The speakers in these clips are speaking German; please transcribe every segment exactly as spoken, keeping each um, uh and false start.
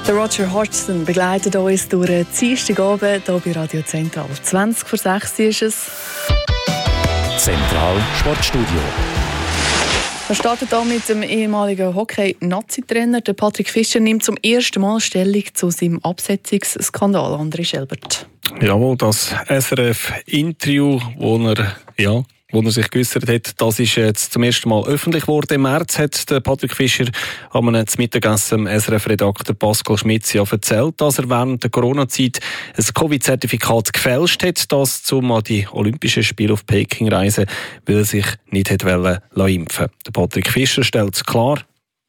Der Roger Hodgson begleitet uns durch den Dienstagabend hier bei Radio Zentral. zwanzig vor sechs ist es. Zentral Sportstudio. Wir starten hier mit dem ehemaligen Hockey-Nazi-Trainer. Patrick Fischer nimmt zum ersten Mal Stellung zu seinem Absetzungsskandal. André Schelbert. Jawohl, das S R F-Interview, wo er, ja, wo er sich geäussert hat, das ist jetzt zum ersten Mal öffentlich geworden. Im März hat der Patrick Fischer am Mittagessen dem S R F-Redakteur Pascal Schmitz ja erzählt, dass er während der Corona-Zeit ein Covid-Zertifikat gefälscht hat, das zum an die Olympischen Spiele auf Peking reisen, weil er sich nicht hat impfen wollte. Der Patrick Fischer stellt es klar.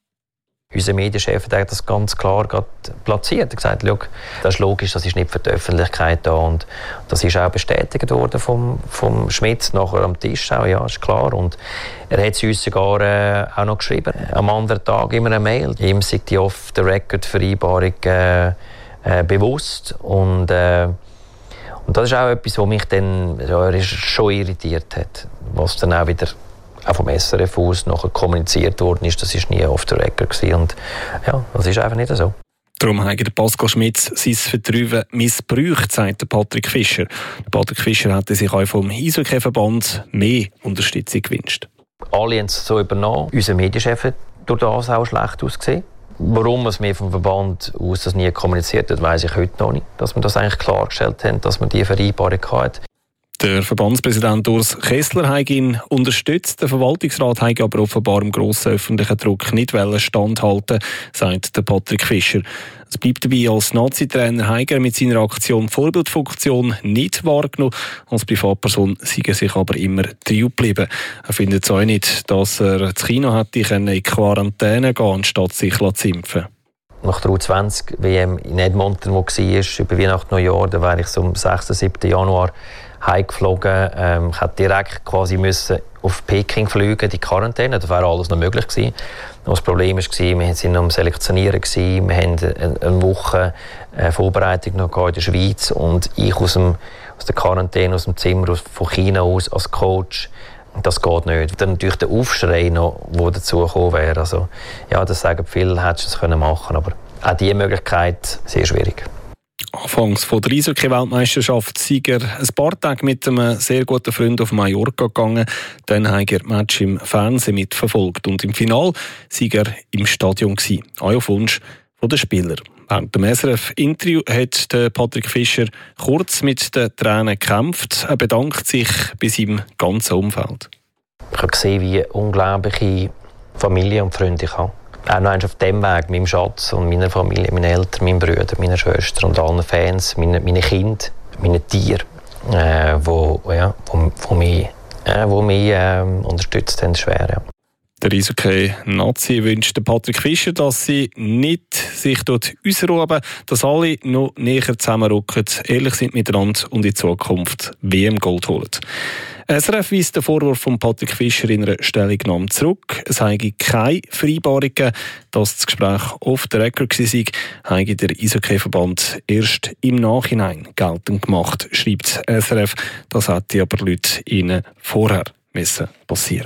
Unser Medienchef hat das ganz klar platziert. Er hat gesagt, schau, das ist logisch, das ist nicht für die Öffentlichkeit da. Und das ist auch bestätigt worden vom, vom Schmitz nachher am Tisch. Auch, ja, ist klar. Und er hat es uns sogar äh, auch noch geschrieben. Am anderen Tag immer eine Mail. Ihm sei die Off-the-Record-Vereinbarung äh, äh, bewusst. Und, äh, und das ist auch etwas, was mich dann ja, schon irritiert hat. Was dann auch wieder auch vom S R F aus nachher kommuniziert worden ist, das war nie off the record gewesen. Und ja, das ist einfach nicht so. Darum hat der Pascal Schmitz sein Vertrauen missbraucht, sagt Patrick Fischer. Der Patrick Fischer hätte sich auch vom Eishockey-Verband mehr Unterstützung gewünscht. Alle haben es so übernommen. Unser Medienchef hat durch das auch schlecht ausgesehen. Warum es mir vom Verband aus das nie kommuniziert hat, weiss ich heute noch nicht. Dass wir das eigentlich klargestellt haben, dass wir diese Vereinbarung hatten. Der Verbandspräsident Urs Kessler hat ihn unterstützt. Der Verwaltungsrat hat aber offenbar im grossen öffentlichen Druck nicht standhalten, sagt der Patrick Fischer. Es bleibt dabei, als Nazi-Trainer Heiger mit seiner Aktion Vorbildfunktion nicht wahrgenommen. Als Privatperson sei er sich aber immer treu geblieben. Er findet es auch nicht, dass er das Kino hätte in Quarantäne gehen, anstatt sich zu impfen. Nach der U zwanzig W M in Edmonton, wo war, über Weihnachten, Neujahr, da wäre ich so am sechsten, siebten Januar heimgeflogen. Ähm, ich musste direkt quasi müssen auf Peking fliegen, die Quarantäne. Das wäre alles noch möglich gewesen. Das Problem war, wir waren am Selektionieren, wir hatten eine Woche Vorbereitung noch in der Schweiz und ich aus, dem, aus der Quarantäne, aus dem Zimmer, von China aus als Coach. Das geht nicht. Dann natürlich der Aufschrei noch, der dazu gekommen wäre. Also, ja, das sagen viele, hättest du es machen können, aber auch diese Möglichkeit sehr schwierig. Anfangs von der Eishockey-Weltmeisterschaft sei er ein paar Tage mit einem sehr guten Freund auf Mallorca gegangen. Dann hat er das Match im Fernsehen mitverfolgt. Und im Finale sei er im Stadion gewesen. Auch auf Wunsch der Spieler. Während dem S R F-Interview hat Patrick Fischer kurz mit den Tränen gekämpft. Er bedankt sich bei seinem ganzen Umfeld. Ich habe gesehen, wie unglaubliche Familie und Freunde ich habe. Auch noch auf dem Weg, meinem Schatz und meiner Familie, meinen Eltern, meinen Brüdern, meiner Schwester und allen Fans, meinen meine Kindern, meinen Tieren, äh, wo, ja, wo, wo mich, äh, wo mich äh, unterstützt haben, schwer. Ja. Der Eishockey-Nazi wünscht Patrick Fischer, dass sie nicht sich dort ausruhen, dass alle noch näher zusammenrücken, ehrlich sind miteinander und in Zukunft W M-Gold holen. S R F weist den Vorwurf von Patrick Fischer in einer Stellungnahme zurück. Es habe keine Vereinbarung gegeben, dass das Gespräch off the record war, habe der Eishockey-Verband erst im Nachhinein geltend gemacht, schreibt S R F. Das hätte aber Leute ihnen vorher müssen passieren.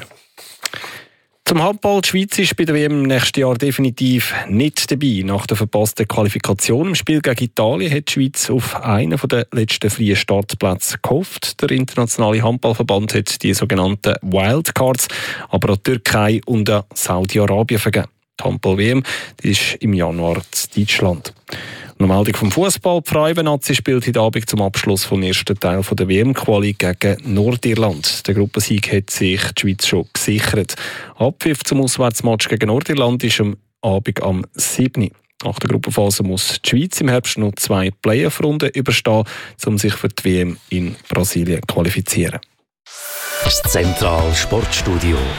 Zum Handball. Die Schweiz ist bei der W M im nächsten Jahr definitiv nicht dabei. Nach der verpassten Qualifikation im Spiel gegen Italien hat die Schweiz auf einen der letzten freien Startplätze gehofft. Der internationale Handballverband hat die sogenannten Wildcards, aber auch Türkei und Saudi-Arabien vergeben. Die Handball-W M die ist im Januar in Deutschland. Eine Meldung vom Fußball. Die Frauen-Nazi spielt heute Abend zum Abschluss vom ersten Teil der W M-Quali gegen Nordirland. Der Gruppensieg hat sich die Schweiz schon gesichert. Abpfiff zum Auswärtsmatch gegen Nordirland ist am Abend am siebten Nach der Gruppenphase muss die Schweiz im Herbst noch zwei Playoff-Runden überstehen, um sich für die W M in Brasilien zu qualifizieren. Das Zentral Sportstudio.